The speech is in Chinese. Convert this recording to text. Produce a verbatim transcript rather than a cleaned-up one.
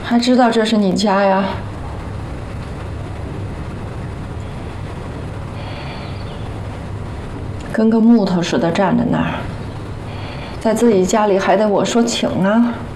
还知道这是你家呀？跟个木头似的站在那儿，在自己家里还得我说请啊。